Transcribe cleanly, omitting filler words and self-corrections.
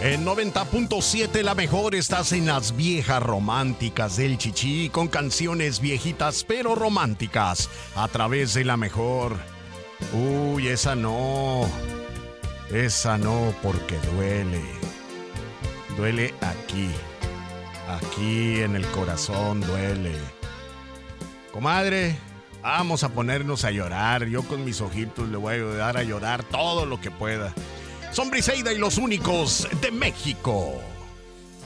En 90.7 La Mejor estás en las viejas románticas del Chichi con canciones viejitas pero románticas a través de La Mejor. Uy, esa no porque duele. Duele aquí en el corazón duele. Comadre, vamos a ponernos a llorar. Yo con mis ojitos le voy a ayudar a llorar todo lo que pueda. Son Briseida y los únicos de México.